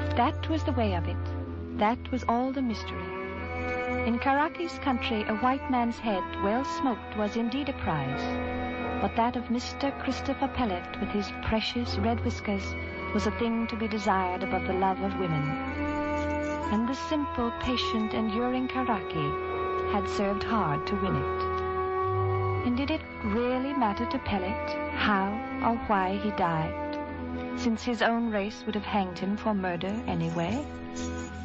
That was the way of it. That was all the mystery. In Karaki's country, a white man's head, well smoked, was indeed a prize. But that of Mr. Christopher Pellet, with his precious red whiskers, was a thing to be desired above the love of women. And the simple, patient, enduring Karaki had served hard to win it. And did it really matter to Pellet how or why he died, since his own race would have hanged him for murder anyway?